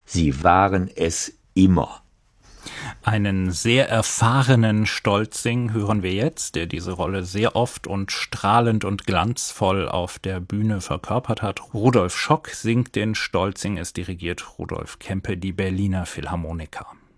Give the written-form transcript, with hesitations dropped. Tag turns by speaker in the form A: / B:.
A: Sie waren es immer.
B: Einen sehr erfahrenen Stolzing hören wir jetzt, der diese Rolle sehr oft und strahlend und glanzvoll auf der Bühne verkörpert hat. Rudolf Schock singt den Stolzing, es dirigiert Rudolf Kempe, die Berliner Philharmoniker.